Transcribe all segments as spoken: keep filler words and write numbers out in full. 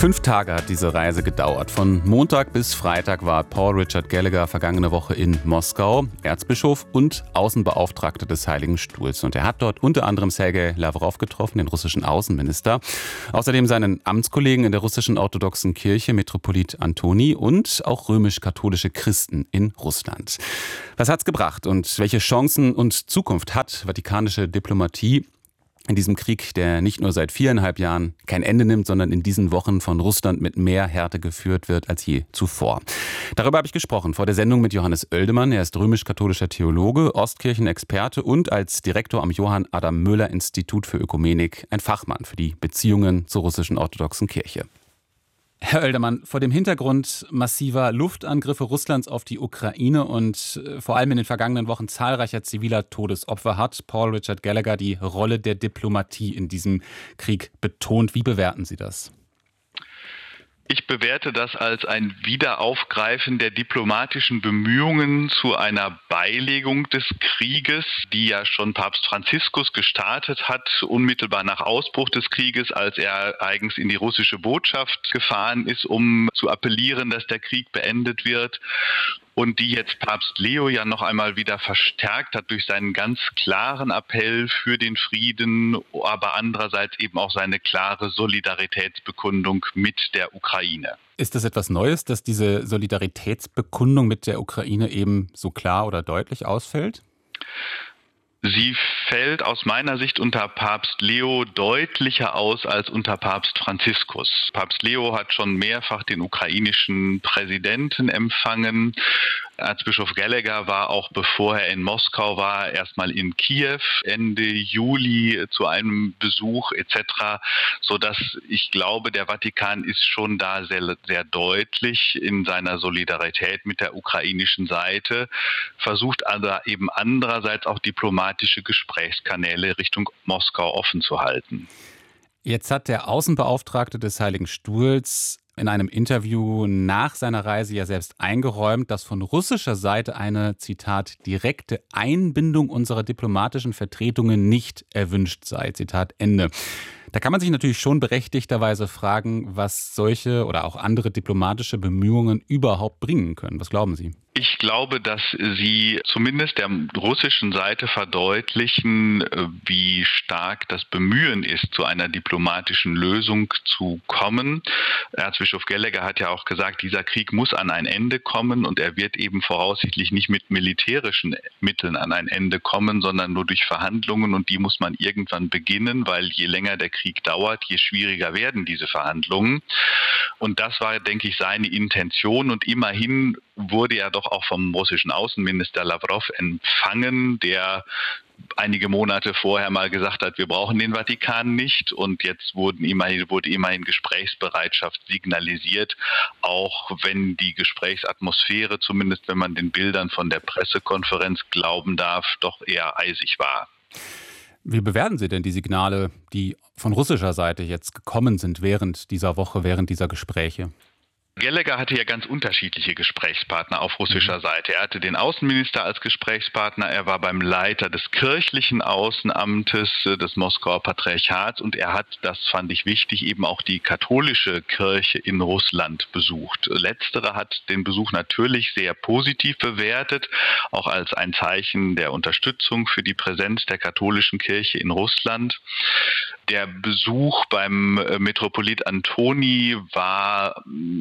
Fünf Tage hat diese Reise gedauert. Von Montag bis Freitag war Paul Richard Gallagher vergangene Woche in Moskau, Erzbischof und Außenbeauftragter des Heiligen Stuhls. Und er hat dort unter anderem Sergei Lawrow getroffen, den russischen Außenminister. Außerdem seinen Amtskollegen in der russischen orthodoxen Kirche, Metropolit Antoni, und auch römisch-katholische Christen in Russland. Was hat's gebracht und welche Chancen und Zukunft hat vatikanische Diplomatie in diesem Krieg, der nicht nur seit viereinhalb Jahren kein Ende nimmt, sondern in diesen Wochen von Russland mit mehr Härte geführt wird als je zuvor? Darüber habe ich gesprochen vor der Sendung mit Johannes Oeldemann. Er ist römisch-katholischer Theologe, Ostkirchenexperte und als Direktor am Johann Adam Möller Institut für Ökumenik ein Fachmann für die Beziehungen zur russischen orthodoxen Kirche. Herr Oeldemann, vor dem Hintergrund massiver Luftangriffe Russlands auf die Ukraine und vor allem in den vergangenen Wochen zahlreicher ziviler Todesopfer hat Paul Richard Gallagher die Rolle der Diplomatie in diesem Krieg betont. Wie bewerten Sie das? Ich bewerte das als ein Wiederaufgreifen der diplomatischen Bemühungen zu einer Beilegung des Krieges, die ja schon Papst Franziskus gestartet hat, unmittelbar nach Ausbruch des Krieges, als er eigens in die russische Botschaft gefahren ist, um zu appellieren, dass der Krieg beendet wird. Und die jetzt Papst Leo ja noch einmal wieder verstärkt hat durch seinen ganz klaren Appell für den Frieden, aber andererseits eben auch seine klare Solidaritätsbekundung mit der Ukraine. Ist das etwas Neues, dass diese Solidaritätsbekundung mit der Ukraine eben so klar oder deutlich ausfällt? Sie fällt aus meiner Sicht unter Papst Leo deutlicher aus als unter Papst Franziskus. Papst Leo hat schon mehrfach den ukrainischen Präsidenten empfangen. Erzbischof Gallagher war auch, bevor er in Moskau war, erstmal in Kiew Ende Juli zu einem Besuch et cetera, sodass ich glaube, der Vatikan ist schon da sehr, sehr deutlich in seiner Solidarität mit der ukrainischen Seite, versucht aber eben andererseits auch diplomatische Gesprächskanäle Richtung Moskau offen zu halten. Jetzt hat der Außenbeauftragte des Heiligen Stuhls in einem Interview nach seiner Reise ja selbst eingeräumt, dass von russischer Seite eine, Zitat, direkte Einbindung unserer diplomatischen Vertretungen nicht erwünscht sei, Zitat Ende. Da kann man sich natürlich schon berechtigterweise fragen, was solche oder auch andere diplomatische Bemühungen überhaupt bringen können. Was glauben Sie? Ich glaube, dass sie zumindest der russischen Seite verdeutlichen, wie stark das Bemühen ist, zu einer diplomatischen Lösung zu kommen. Erzbischof Gallagher hat ja auch gesagt, dieser Krieg muss an ein Ende kommen und er wird eben voraussichtlich nicht mit militärischen Mitteln an ein Ende kommen, sondern nur durch Verhandlungen, und die muss man irgendwann beginnen, weil je länger der Krieg dauert, je schwieriger werden diese Verhandlungen. Und das war, denke ich, seine Intention, und immerhin wurde er doch auch vom russischen Außenminister Lawrow empfangen, der einige Monate vorher mal gesagt hat, wir brauchen den Vatikan nicht, und jetzt wurden immerhin, wurde immerhin Gesprächsbereitschaft signalisiert, auch wenn die Gesprächsatmosphäre, zumindest wenn man den Bildern von der Pressekonferenz glauben darf, doch eher eisig war. Wie bewerten Sie denn die Signale, die von russischer Seite jetzt gekommen sind während dieser Woche, während dieser Gespräche? Gallagher hatte ja ganz unterschiedliche Gesprächspartner auf russischer Seite. Er hatte den Außenminister als Gesprächspartner, er war beim Leiter des kirchlichen Außenamtes des Moskauer Patriarchats, und er hat, das fand ich wichtig, eben auch die katholische Kirche in Russland besucht. Letztere hat den Besuch natürlich sehr positiv bewertet, auch als ein Zeichen der Unterstützung für die Präsenz der katholischen Kirche in Russland. Der Besuch beim Metropolit Antoni war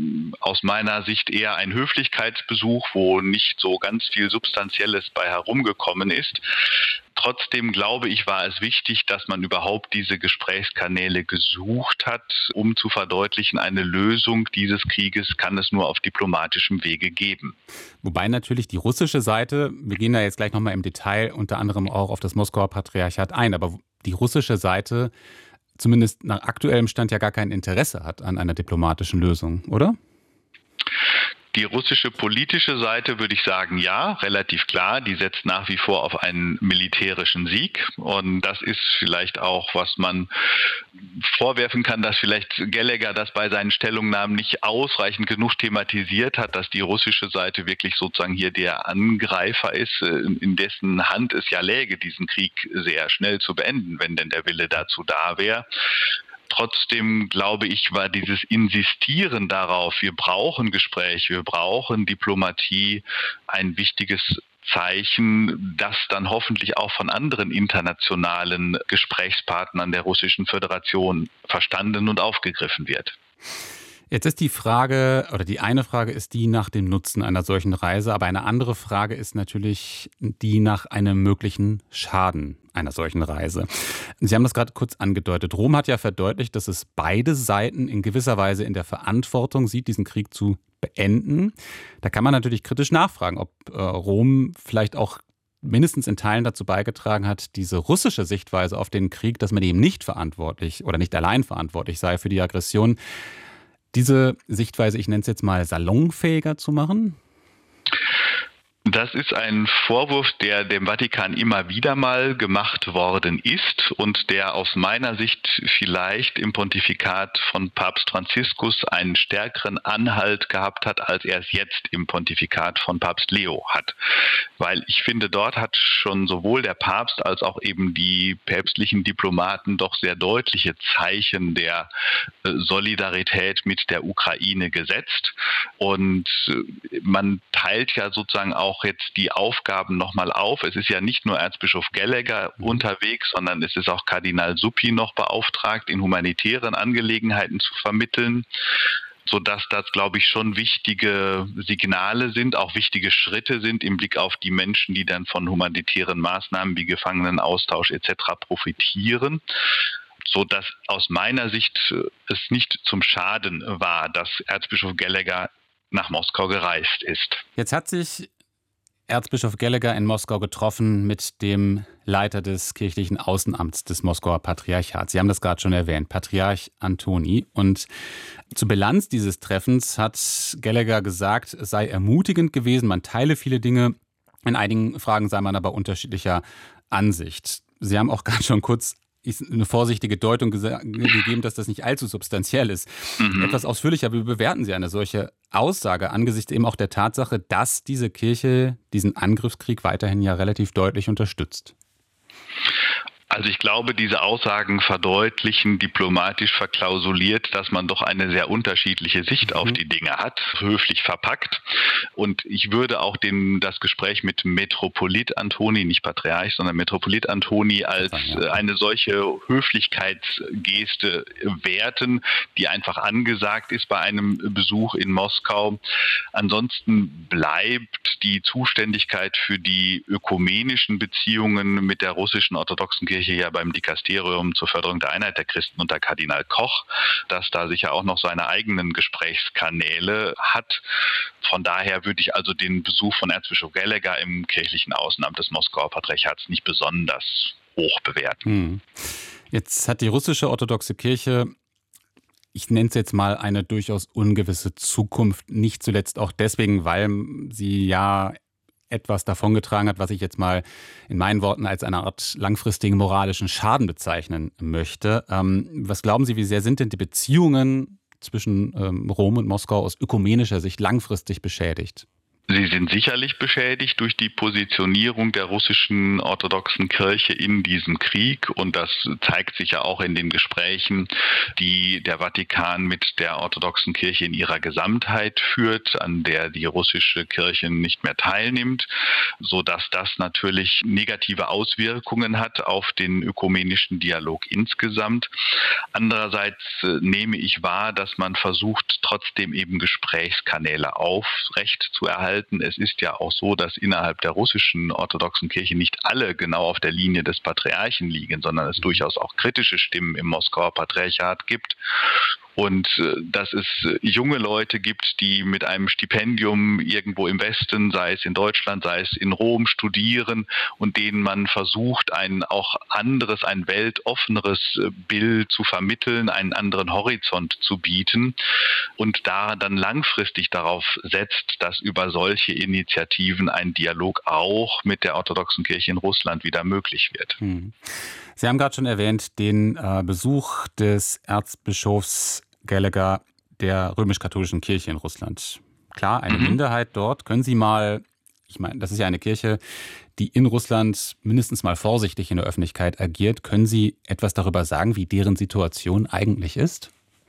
aus meiner Sicht eher ein Höflichkeitsbesuch, wo nicht so ganz viel Substanzielles bei herumgekommen ist. Trotzdem glaube ich, war es wichtig, dass man überhaupt diese Gesprächskanäle gesucht hat, um zu verdeutlichen, eine Lösung dieses Krieges kann es nur auf diplomatischem Wege geben. Wobei natürlich die russische Seite, wir gehen da jetzt gleich nochmal im Detail unter anderem auch auf das Moskauer Patriarchat ein, aber die russische Seite zumindest nach aktuellem Stand ja gar kein Interesse hat an einer diplomatischen Lösung, oder? Die russische politische Seite, würde ich sagen, ja, relativ klar. Die setzt nach wie vor auf einen militärischen Sieg. Und das ist vielleicht auch, was man vorwerfen kann, dass vielleicht Gallagher das bei seinen Stellungnahmen nicht ausreichend genug thematisiert hat, dass die russische Seite wirklich sozusagen hier der Angreifer ist, in dessen Hand es ja läge, diesen Krieg sehr schnell zu beenden, wenn denn der Wille dazu da wäre. Trotzdem, glaube ich, war dieses Insistieren darauf, wir brauchen Gespräche, wir brauchen Diplomatie, ein wichtiges Zeichen, das dann hoffentlich auch von anderen internationalen Gesprächspartnern der Russischen Föderation verstanden und aufgegriffen wird. Jetzt ist die Frage, oder die eine Frage ist die nach dem Nutzen einer solchen Reise, aber eine andere Frage ist natürlich die nach einem möglichen Schaden einer solchen Reise. Sie haben das gerade kurz angedeutet. Rom hat ja verdeutlicht, dass es beide Seiten in gewisser Weise in der Verantwortung sieht, diesen Krieg zu beenden. Da kann man natürlich kritisch nachfragen, ob äh, Rom vielleicht auch mindestens in Teilen dazu beigetragen hat, diese russische Sichtweise auf den Krieg, dass man eben nicht verantwortlich oder nicht allein verantwortlich sei für die Aggression, diese Sichtweise, ich nenne es jetzt mal salonfähiger zu machen? Das ist ein Vorwurf, der dem Vatikan immer wieder mal gemacht worden ist und der aus meiner Sicht vielleicht im Pontifikat von Papst Franziskus einen stärkeren Anhalt gehabt hat, als er es jetzt im Pontifikat von Papst Leo hat. Weil ich finde, dort hat schon sowohl der Papst als auch eben die päpstlichen Diplomaten doch sehr deutliche Zeichen der Solidarität mit der Ukraine gesetzt. Und man teilt ja sozusagen auch auch jetzt die Aufgaben nochmal auf. Es ist ja nicht nur Erzbischof Gallagher unterwegs, sondern es ist auch Kardinal Suppi noch beauftragt, in humanitären Angelegenheiten zu vermitteln, sodass das, glaube ich, schon wichtige Signale sind, auch wichtige Schritte sind im Blick auf die Menschen, die dann von humanitären Maßnahmen wie Gefangenenaustausch et cetera profitieren, sodass aus meiner Sicht es nicht zum Schaden war, dass Erzbischof Gallagher nach Moskau gereist ist. Jetzt hat sich Erzbischof Gallagher in Moskau getroffen mit dem Leiter des kirchlichen Außenamts des Moskauer Patriarchats. Sie haben das gerade schon erwähnt, Patriarch Antoni. Und zur Bilanz dieses Treffens hat Gallagher gesagt, es sei ermutigend gewesen, man teile viele Dinge. In einigen Fragen sei man aber unterschiedlicher Ansicht. Sie haben auch gerade schon kurz eine vorsichtige Deutung gegeben, dass das nicht allzu substanziell ist. Mhm. Etwas ausführlicher, wie bewerten Sie eine solche Aussage angesichts eben auch der Tatsache, dass diese Kirche diesen Angriffskrieg weiterhin ja relativ deutlich unterstützt? Also ich glaube, diese Aussagen verdeutlichen, diplomatisch verklausuliert, dass man doch eine sehr unterschiedliche Sicht mhm. auf die Dinge hat, höflich verpackt. Und ich würde auch den, das Gespräch mit Metropolit Antoni, nicht Patriarch, sondern Metropolit Antoni als eine solche Höflichkeitsgeste werten, die einfach angesagt ist bei einem Besuch in Moskau. Ansonsten bleibt die Zuständigkeit für die ökumenischen Beziehungen mit der russischen orthodoxen Kirche hier beim Dikasterium zur Förderung der Einheit der Christen unter Kardinal Koch, das da sicher auch noch seine eigenen Gesprächskanäle hat. Von daher würde ich also den Besuch von Erzbischof Gallagher im kirchlichen Außenamt des Moskauer Patriarchats nicht besonders hoch bewerten. Hm. Jetzt hat die russische orthodoxe Kirche, ich nenne es jetzt mal, eine durchaus ungewisse Zukunft, nicht zuletzt auch deswegen, weil sie ja etwas davongetragen hat, was ich jetzt mal in meinen Worten als eine Art langfristigen moralischen Schaden bezeichnen möchte. Ähm, was glauben Sie, wie sehr sind denn die Beziehungen zwischen ähm, Rom und Moskau aus ökumenischer Sicht langfristig beschädigt? Sie sind sicherlich beschädigt durch die Positionierung der russischen orthodoxen Kirche in diesem Krieg. Und das zeigt sich ja auch in den Gesprächen, die der Vatikan mit der orthodoxen Kirche in ihrer Gesamtheit führt, an der die russische Kirche nicht mehr teilnimmt, sodass das natürlich negative Auswirkungen hat auf den ökumenischen Dialog insgesamt. Andererseits nehme ich wahr, dass man versucht, trotzdem eben Gesprächskanäle aufrecht zu erhalten. Es ist ja auch so, dass innerhalb der russischen orthodoxen Kirche nicht alle genau auf der Linie des Patriarchen liegen, sondern es durchaus auch kritische Stimmen im Moskauer Patriarchat gibt. Und dass es junge Leute gibt, die mit einem Stipendium irgendwo im Westen, sei es in Deutschland, sei es in Rom, studieren und denen man versucht, ein auch anderes, ein weltoffeneres Bild zu vermitteln, einen anderen Horizont zu bieten und da dann langfristig darauf setzt, dass über solche Initiativen ein Dialog auch mit der orthodoxen Kirche in Russland wieder möglich wird. Hm. Sie haben gerade schon erwähnt, den äh, Besuch des Erzbischofs Gallagher der römisch-katholischen Kirche in Russland. Klar, eine mhm. Minderheit dort. Können Sie mal, Ich meine, das ist ja eine Kirche, die in Russland mindestens mal vorsichtig in der Öffentlichkeit agiert. Können Sie etwas darüber sagen, wie deren Situation eigentlich ist?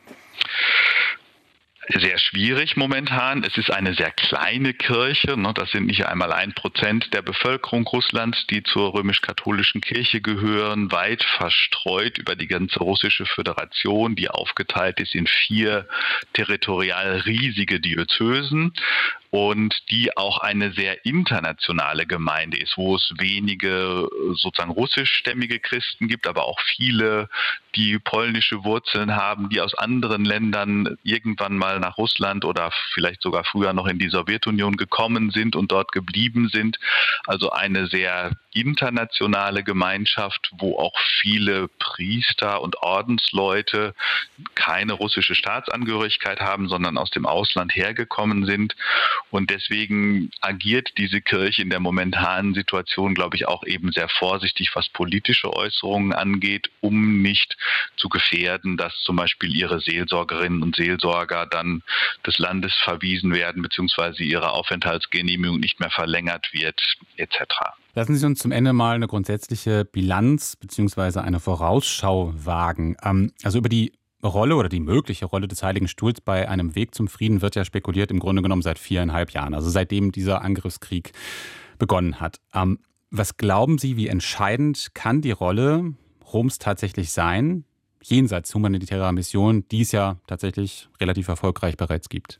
Sehr schwierig momentan. Es ist eine sehr kleine Kirche. Das sind nicht einmal ein Prozent der Bevölkerung Russlands, die zur römisch-katholischen Kirche gehören, weit verstreut über die ganze russische Föderation, die aufgeteilt ist in vier territorial riesige Diözesen. Und die auch eine sehr internationale Gemeinde ist, wo es wenige sozusagen russischstämmige Christen gibt, aber auch viele, die polnische Wurzeln haben, die aus anderen Ländern irgendwann mal nach Russland oder vielleicht sogar früher noch in die Sowjetunion gekommen sind und dort geblieben sind. Also eine sehr internationale Gemeinschaft, wo auch viele Priester und Ordensleute keine russische Staatsangehörigkeit haben, sondern aus dem Ausland hergekommen sind. Und deswegen agiert diese Kirche in der momentanen Situation, glaube ich, auch eben sehr vorsichtig, was politische Äußerungen angeht, um nicht zu gefährden, dass zum Beispiel ihre Seelsorgerinnen und Seelsorger dann des Landes verwiesen werden, beziehungsweise ihre Aufenthaltsgenehmigung nicht mehr verlängert wird, et cetera. Lassen Sie uns zum Ende mal eine grundsätzliche Bilanz bzw. eine Vorausschau wagen. Also über die Rolle oder die mögliche Rolle des Heiligen Stuhls bei einem Weg zum Frieden wird ja spekuliert im Grunde genommen seit viereinhalb Jahren, also seitdem dieser Angriffskrieg begonnen hat. Was glauben Sie, wie entscheidend kann die Rolle Roms tatsächlich sein, jenseits humanitärer Mission, die es ja tatsächlich relativ erfolgreich bereits gibt?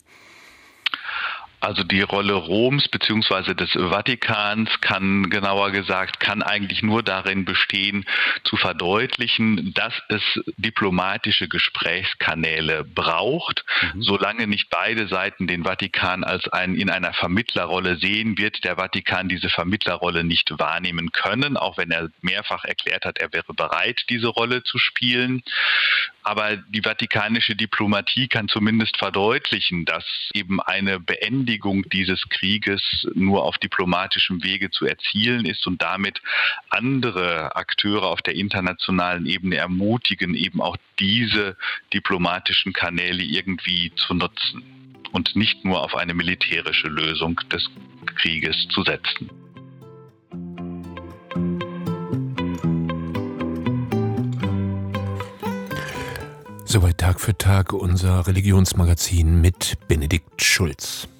Also die Rolle Roms bzw. des Vatikans kann, genauer gesagt, kann eigentlich nur darin bestehen, zu verdeutlichen, dass es diplomatische Gesprächskanäle braucht. Mhm. Solange nicht beide Seiten den Vatikan als ein, in einer Vermittlerrolle sehen, wird der Vatikan diese Vermittlerrolle nicht wahrnehmen können, auch wenn er mehrfach erklärt hat, er wäre bereit, diese Rolle zu spielen. Aber die vatikanische Diplomatie kann zumindest verdeutlichen, dass eben eine Beendigung dieses Krieges nur auf diplomatischem Wege zu erzielen ist und damit andere Akteure auf der internationalen Ebene ermutigen, eben auch diese diplomatischen Kanäle irgendwie zu nutzen und nicht nur auf eine militärische Lösung des Krieges zu setzen. Soweit Tag für Tag unser Religionsmagazin mit Benedikt Schulz.